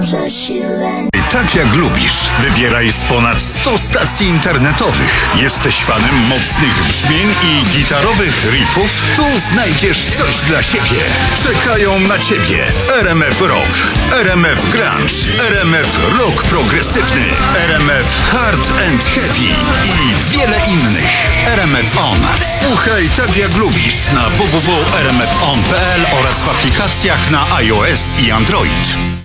Tak jak lubisz. Wybieraj z ponad 100 stacji internetowych. Jesteś fanem mocnych brzmień i gitarowych riffów? Tu znajdziesz coś dla siebie. Czekają na ciebie RMF Rock, RMF Grunge, RMF Rock Progresywny, RMF Hard and Heavy i wiele innych. RMF On. Słuchaj tak jak lubisz na www.rmfon.pl oraz w aplikacjach na iOS i Android.